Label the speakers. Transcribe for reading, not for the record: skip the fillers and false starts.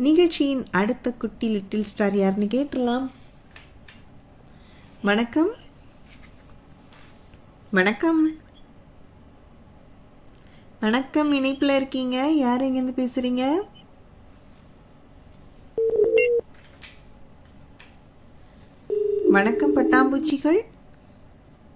Speaker 1: நிகழ்ச்சியின் அடுத்த குட்டி லிட்டில் ஸ்டார் யாருன்னு கேட்டுடலாம். வணக்கம் வணக்கம் வணக்கம், இணைப்புல இருக்கீங்க. யார் எங்கேருந்து பேசுறீங்க? வணக்கம் பட்டாம்பூச்சிகள்.